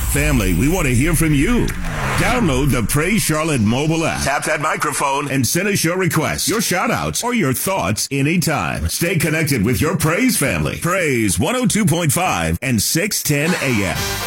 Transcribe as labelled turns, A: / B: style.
A: Family, we want to hear from you. Download the Praise Charlotte mobile app. Tap that microphone and send us your requests, your shout-outs, or your thoughts anytime. Stay connected with your Praise family. Praise 102.5 and 610 AM.